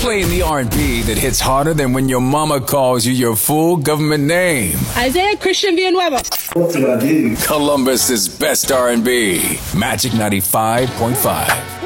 playing the R&B that hits harder than when your mama calls you your full government name. Isaiah Christian Villanueva. What do I do? Columbus's best R&B. Magic 95.5.